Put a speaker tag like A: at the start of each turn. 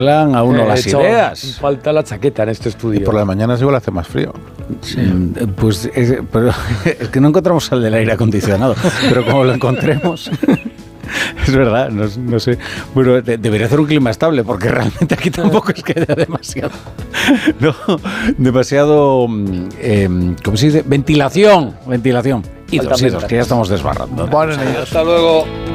A: a uno las ideas.
B: Falta la chaqueta en este estudio.
C: Y por la mañana igual hace más frío.
A: Sí. Pues pero es que no encontramos al del aire acondicionado, pero como lo encontremos... Es verdad, no sé. Bueno, debería hacer un clima estable, porque realmente aquí tampoco es que haya demasiado. No, demasiado. ¿Cómo se dice? Ventilación. Idos, que ya estamos desbarrando.
C: Bueno,
B: hasta luego.